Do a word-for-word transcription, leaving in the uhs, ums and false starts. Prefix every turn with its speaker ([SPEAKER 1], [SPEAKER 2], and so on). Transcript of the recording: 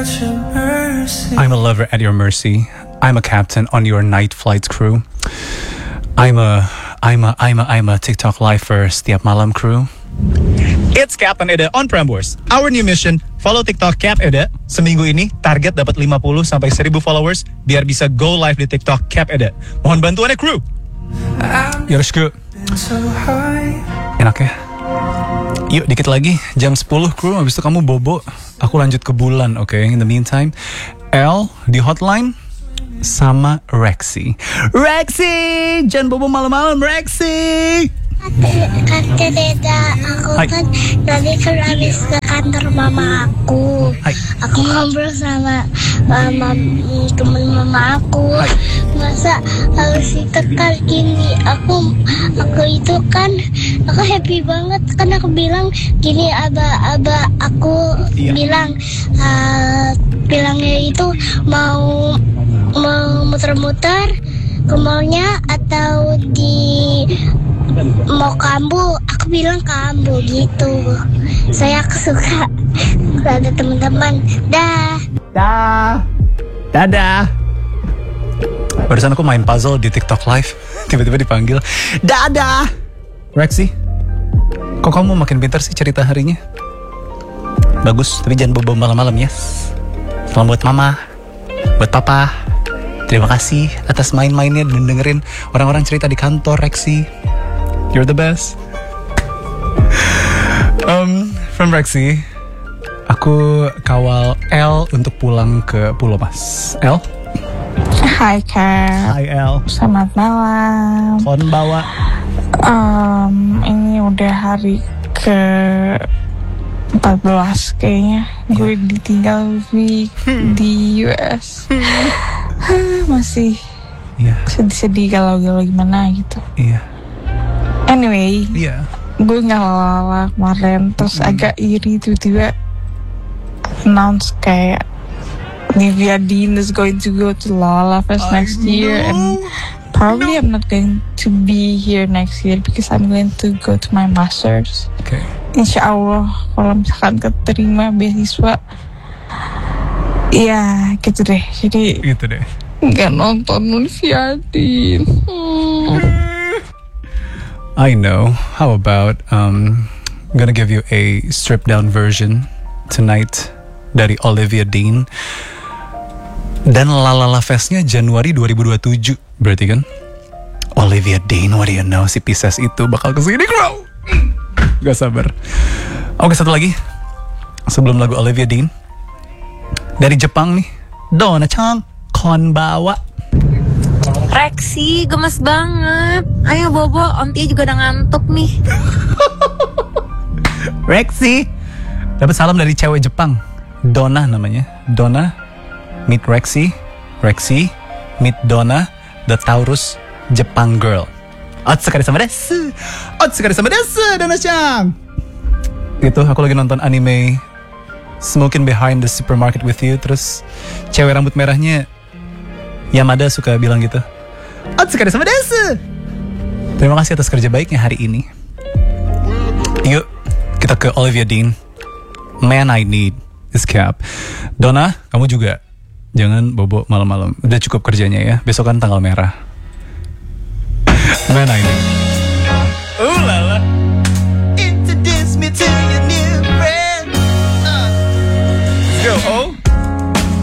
[SPEAKER 1] I'm a lover at your mercy. I'm a captain on your night flight crew. I'm a, I'm a, I'm a, I'm a TikTok lifer setiap malam crew.
[SPEAKER 2] It's Captain Ede on Prambors. Our new mission, follow TikTok Cap Ede. Seminggu ini target dapat lima puluh sampai seribu followers biar bisa go live di TikTok Cap Ede. Mohon bantuannya crew.
[SPEAKER 1] Yoroshiku. Enak ya? Yuk dikit lagi jam sepuluh crew, habis itu kamu bobo. Aku lanjut ke bulan, oke? Okay? In the meantime, L di hotline sama Rexy. Rexy, jangan bobo malam-malam, Rexy.
[SPEAKER 3] Kata Deda, aku
[SPEAKER 1] Hai.
[SPEAKER 3] kan tadi kan habis ke kantor mama aku.
[SPEAKER 1] Hai.
[SPEAKER 3] Aku ngobrol sama mama, temen mama aku.
[SPEAKER 1] Hai.
[SPEAKER 3] Masa harus ditekan gini? Aku aku itu kan aku happy banget kan aku bilang gini aba-aba aku
[SPEAKER 1] Iya.
[SPEAKER 3] bilang uh, bilangnya itu mau mau muter-muter ke mallnya atau di mau kambu, aku bilang kambu gitu. Saya suka ada teman-teman. Dah.
[SPEAKER 1] Dah. Dadah. Barusan aku main puzzle di TikTok live, tiba-tiba dipanggil. Dadah. Rexy, kok kamu makin pintar sih cerita harinya? Bagus, tapi jangan bobo malam-malam ya. Salam buat mama, buat papa. Terima kasih atas main-mainnya dan dengerin orang-orang cerita di kantor, Rexy. You're the best. Um, from Rexy, aku kawal L untuk pulang ke Pulau Mas. L?
[SPEAKER 4] Hai Kak.
[SPEAKER 1] Hai L.
[SPEAKER 4] Selamat malam.
[SPEAKER 1] Kon bawa.
[SPEAKER 4] Um, ini udah hari ke empat belas kayaknya. Gue ditinggal week di U S. Masih
[SPEAKER 1] Iya.
[SPEAKER 4] sedih-sedih galau-galau gimana gitu.
[SPEAKER 1] Iya.
[SPEAKER 4] Anyway,
[SPEAKER 1] Iya.
[SPEAKER 4] gue nggak lala kemarin, terus agak iri tiba-tiba announce kayak Olivia Dean is going to go to Lala Fest next year, and probably I'm not going to be here next year because I'm going to go to my masters.
[SPEAKER 1] Oke.
[SPEAKER 4] Insya Allah kalau misalkan keterima beasiswa, ya gitu deh. Jadi
[SPEAKER 1] Gitu deh.
[SPEAKER 4] nggak nonton Olivia Dean. Hmm.
[SPEAKER 1] I know. How about um, I'm gonna give you a stripped down version tonight dari Olivia Dean. Dan Lalala Festnya Januari dua ribu dua puluh tujuh, berarti kan? Olivia Dean, what do you know? Si Pisces itu bakal kesini, bro. Gak sabar. Oke, satu lagi sebelum lagu Olivia Dean dari Jepang nih, Donna-chan Konbawa.
[SPEAKER 5] Rexy, gemes banget. Ayo Bobo, Om Tia juga udah ngantuk nih.
[SPEAKER 1] Rexy, dapat salam dari cewek Jepang, Donna namanya. Donna, meet Rexy. Rexy, meet Donna, the Taurus Jepang girl. Otsukare sama desu. Otsukare sama desu, Donna-chan. Itu aku lagi nonton anime Smoking Behind the Supermarket with You. Terus cewek rambut merahnya Yamada suka bilang gitu, Otsukare sama desu. Terima kasih atas kerja baiknya hari ini. Yuk, kita ke Olivia Dean. Man I Need is Cap. Donna, kamu juga jangan bobo malam-malam. Udah cukup kerjanya ya. Besok kan tanggal merah. Man I Need. Ula.